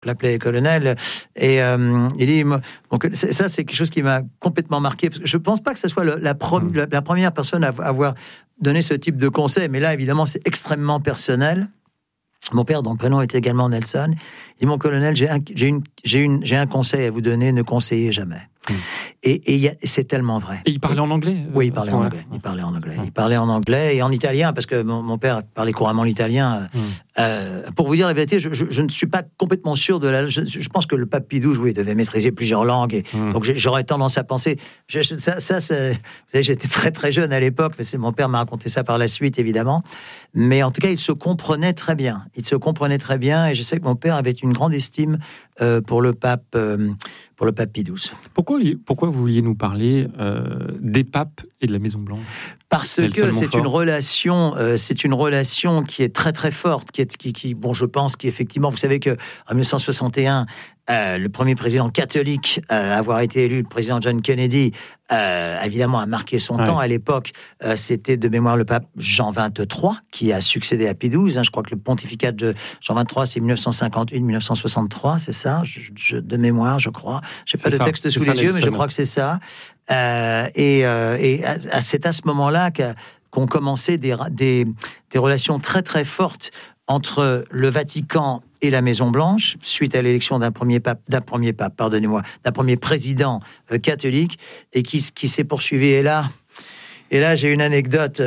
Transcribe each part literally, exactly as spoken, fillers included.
l'appelait colonel, et euh, il dit, donc ça c'est quelque chose qui m'a complètement marqué, parce que je pense pas que ce soit le, la, pro, mmh. la, la première personne à avoir donné ce type de conseil, mais là évidemment c'est extrêmement personnel. Mon père, dont le prénom est également Nelson, il dit, mon colonel, j'ai un, j'ai une, j'ai une, j'ai un conseil à vous donner, ne conseillez jamais. Mmh. Et, et, y a, c'est tellement vrai. Et il parlait et, en anglais euh, Oui, il parlait en anglais. Il parlait en anglais. Mmh. Il parlait en anglais et en italien, parce que mon, mon père parlait couramment l'italien. Mmh. Euh, pour vous dire la vérité, je, je, je ne suis pas complètement sûr de la... Je, je pense que le pape Pie douze, oui, devait maîtriser plusieurs langues. Et, mmh. Donc j'aurais tendance à penser... Je, ça, ça c'est, vous savez, j'étais très très jeune à l'époque, mais c'est, mon père m'a raconté ça par la suite, évidemment. Mais en tout cas, il se comprenait très bien. Il se comprenait très bien, et je sais que mon père avait une grande estime euh, pour le pape... Euh, pour le pape Pie douze. Pourquoi, pourquoi vous vouliez nous parler euh, des papes et de la Maison Blanche ? Parce Nelson que c'est une relation, euh, c'est une relation qui est très très forte, qui est, qui, qui, bon, je pense qu'effectivement, vous savez que en dix-neuf cent soixante et un, euh, le premier président catholique euh, à avoir été élu, le président John Kennedy, euh, évidemment a marqué son ouais. temps à l'époque. Euh, c'était de mémoire le pape Jean vingt-trois qui a succédé à Pie douze. Hein, je crois que le pontificat de Jean vingt-trois, c'est dix-neuf cent cinquante et un à dix-neuf cent soixante-trois, c'est ça, je, je, de mémoire, je crois. Je n'ai pas le texte sous les yeux, mais je crois que c'est ça. Euh, et, euh, et à, à, c'est à ce moment-là qu'a, qu'ont commencé des, des, des relations très très fortes entre le Vatican et la Maison-Blanche, suite à l'élection d'un premier pape, d'un premier pape, pardonnez-moi, d'un premier président euh, catholique, et qui, qui s'est poursuivi. Et là, et là, j'ai une anecdote.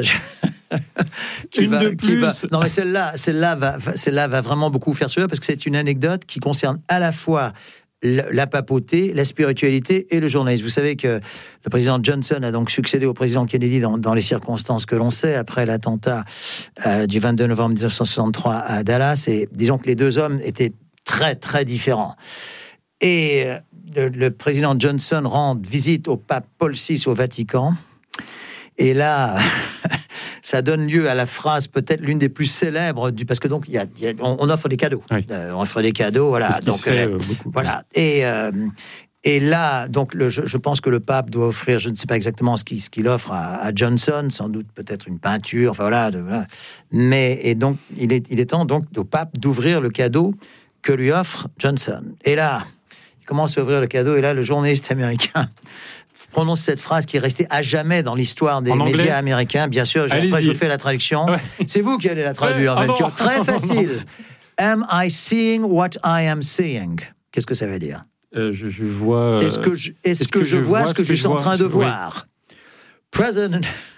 qui une va, de qui plus. Va, non, mais celle-là, celle-là va, celle-là va vraiment beaucoup faire sourire, parce que c'est une anecdote qui concerne à la fois la papauté, la spiritualité et le journalisme. Vous savez que le président Johnson a donc succédé au président Kennedy dans, dans les circonstances que l'on sait, après l'attentat euh, du vingt-deux novembre dix-neuf cent soixante-trois à Dallas. Et disons que les deux hommes étaient très, très différents. Et euh, le, le président Johnson rend visite au pape Paul six au Vatican. Et là... ça donne lieu à la phrase peut-être l'une des plus célèbres du, parce que donc il y a, y a on, on offre des cadeaux, oui. euh, on offre des cadeaux, voilà. Donc fait, euh, euh, beaucoup, voilà. Et euh, et là, donc le, je, je pense que le pape doit offrir, je ne sais pas exactement ce qu'il, ce qu'il offre à, à Johnson, sans doute peut-être une peinture, enfin voilà. De, voilà. Mais et donc il est il est temps donc au pape d'ouvrir le cadeau que lui offre Johnson. Et là, il commence à ouvrir le cadeau et là le journaliste américain prononce cette phrase qui est restée à jamais dans l'histoire des médias américains. Bien sûr, après je vous fais la traduction. Ouais. C'est vous qui allez la traduire. Ouais. Ah bon. Très facile. Am I seeing what I am seeing? Qu'est-ce que ça veut dire? euh, je, je vois. Est-ce que je, est-ce est-ce que, que je vois, vois ce que, que je suis en train de voir? Oui. President.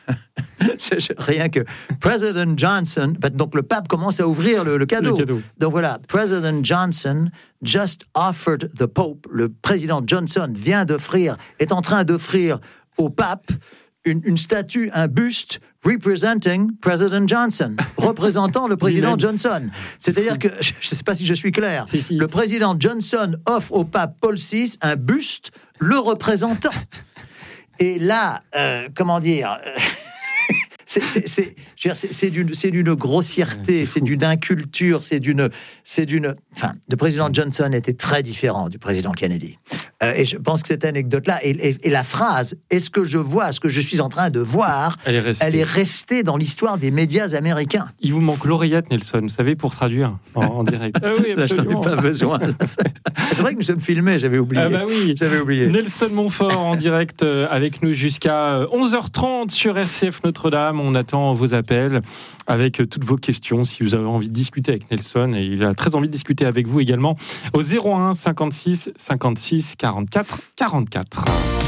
Rien que President Johnson, donc le pape commence à ouvrir le, le, cadeau. le cadeau. Donc voilà, President Johnson just offered the Pope, le président Johnson vient d'offrir, est en train d'offrir au pape une, une statue, un buste representing President Johnson, représentant le président Johnson. C'est-à-dire que, je ne sais pas si je suis clair, si, si. Le président Johnson offre au pape Paul six un buste le représentant. Et là, euh, comment dire... C'est, c'est, c'est, je veux dire, c'est, c'est, d'une, c'est d'une grossièreté, c'est, c'est d'une inculture, c'est d'une, c'est d'une... Enfin, le président Johnson était très différent du président Kennedy. Euh, et je pense que cette anecdote-là, et, et, et la phrase « Est-ce que je vois ce que je suis en train de voir ?» elle est restée, elle est restée dans l'histoire des médias américains. Il vous manque lauréate, Nelson, vous savez, pour traduire en, en direct. Ah oui, là, je n'en ai pas besoin. Là, c'est... c'est vrai que nous sommes filmés, j'avais oublié. Ah bah oui. J'avais oublié. Nelson Montfort en direct avec nous jusqu'à onze heures trente sur R C F Notre-Dame. On attend vos appels avec toutes vos questions si vous avez envie de discuter avec Nelson, et il a très envie de discuter avec vous également au zéro un cinquante-six cinquante-six quarante-quatre quarante-quatre.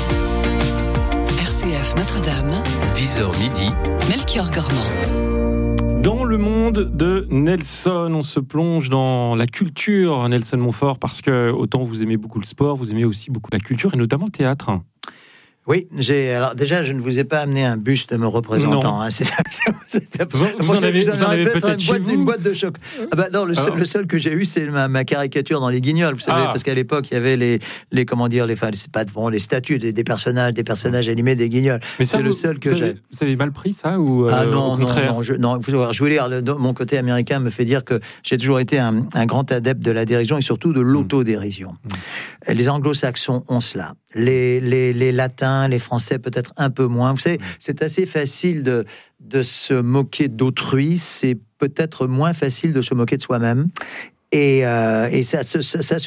R C F Notre-Dame, dix heures midi, Melchior Gormand. Dans le monde de Nelson, on se plonge dans la culture, Nelson Montfort, parce que autant vous aimez beaucoup le sport, vous aimez aussi beaucoup la culture, et notamment le théâtre. Oui, j'ai. Alors déjà, je ne vous ai pas amené un buste me représentant. Hein, c'est, c'est, c'est, vous, vous en avez, vous en avez peut-être, peut-être une, boîte, chez vous. Une boîte de choc. Ah bah non, le seul, le seul que j'ai eu, c'est ma, ma caricature dans les Guignols. Vous savez, ah. parce qu'à l'époque, il y avait les, les comment dire, les, enfin, c'est pas bon, les statues des, des personnages, des personnages animés des Guignols. Mais ça, c'est vous, le seul que vous j'ai. Avez, vous avez mal pris ça ou euh, Ah non, au non, contraire? non, je, non. Je voulais dire, le, mon côté américain me fait dire que j'ai toujours été un, un grand adepte de la dérision et surtout de l'autodérision. Mmh. Les Anglo-Saxons ont cela. Les, les, les Latins, les Français peut-être un peu moins. Vous savez, c'est assez facile de, de se moquer d'autrui, c'est peut-être moins facile de se moquer de soi-même. Et, euh, et ça, ça, ça